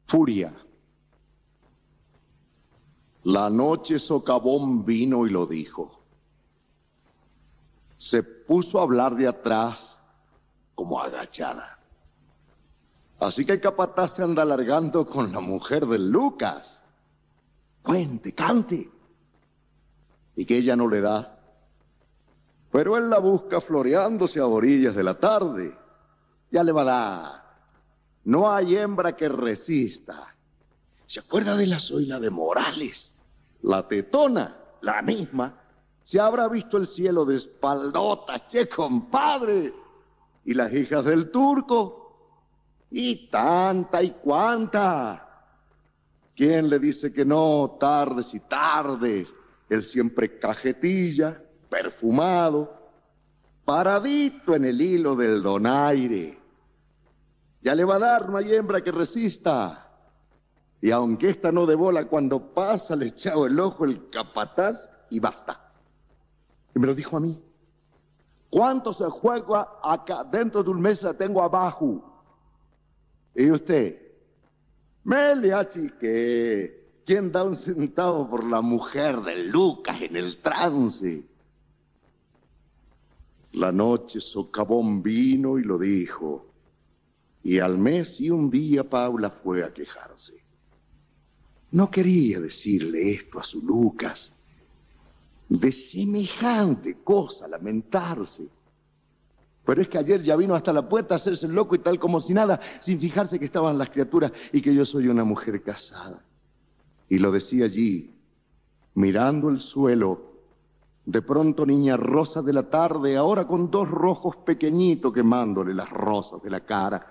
Furia. La noche socavón vino y lo dijo. Se puso a hablar de atrás como agachada. Así que el capataz se anda largando con la mujer de Lucas. Cuente, cante. Y que ella no le da. Pero él la busca floreándose a orillas de la tarde. Ya le va a dar. No hay hembra que resista. ¿Se acuerda de la Zoila de Morales? La tetona, la misma. Se habrá visto el cielo de espaldotas, che, compadre. Y las hijas del turco. Y tanta y cuanta. ¿Quién le dice que no? Tardes y tardes. Él siempre cajetilla, perfumado, paradito en el hilo del donaire. Ya le va a dar, no hay hembra que resista. Y aunque esta no de bola, cuando pasa le echaba el ojo el capataz y basta. Y me lo dijo a mí. ¿Cuánto se juega acá? Dentro de un mes la tengo abajo. ¿Y usted? Me le achiqué. ¿Quién da un centavo por la mujer de Lucas en el trance? La noche socavón vino y lo dijo. Y al mes y un día Paula fue a quejarse. No quería decirle esto a su Lucas. De semejante cosa lamentarse. Pero es que ayer ya vino hasta la puerta a hacerse el loco y tal como si nada, sin fijarse que estaban las criaturas y que yo soy una mujer casada. Y lo decía allí, mirando el suelo. De pronto, niña rosa de la tarde, ahora con dos rojos pequeñitos quemándole las rosas de la cara.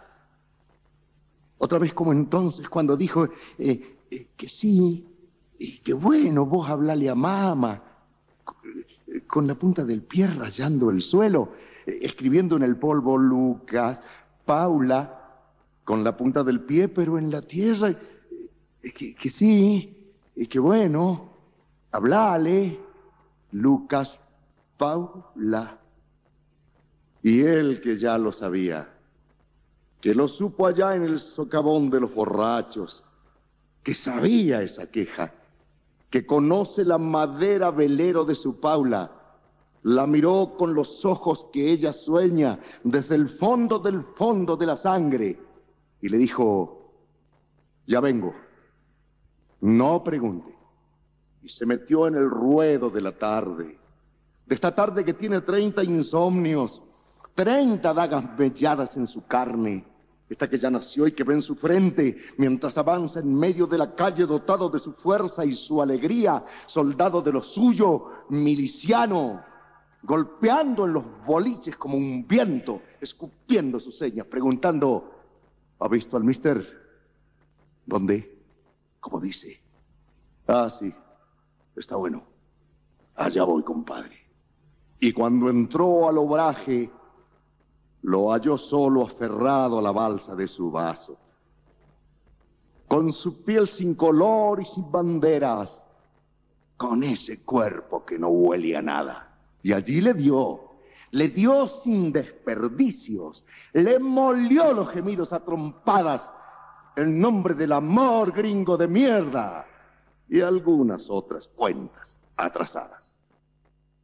Otra vez como entonces cuando dijo que sí, y que bueno, vos hablale a mamá, con la punta del pie rayando el suelo, escribiendo en el polvo Lucas, Paula, con la punta del pie, pero en la tierra, que sí, y que bueno, hablale, Lucas, Paula. Y él que ya lo sabía, que lo supo allá en el socavón de los borrachos, que sabía esa queja, que conoce la madera velero de su Paula, la miró con los ojos que ella sueña desde el fondo de la sangre y le dijo, ya vengo, no pregunte. Y se metió en el ruedo de la tarde, de esta tarde que tiene 30 insomnios, 30 dagas melladas en su carne, esta que ya nació y que ve en su frente, mientras avanza en medio de la calle dotado de su fuerza y su alegría, soldado de lo suyo, miliciano, golpeando en los boliches como un viento, escupiendo sus señas, preguntando, ¿ha visto al mister? ¿Dónde? ¿Cómo dice? Ah, sí, está bueno. Allá voy, compadre. Y cuando entró al obraje, lo halló solo aferrado a la balsa de su vaso, con su piel sin color y sin banderas, con ese cuerpo que no huele a nada. Y allí le dio sin desperdicios, le molió los gemidos a trompadas, en nombre del amor gringo de mierda y algunas otras cuentas atrasadas.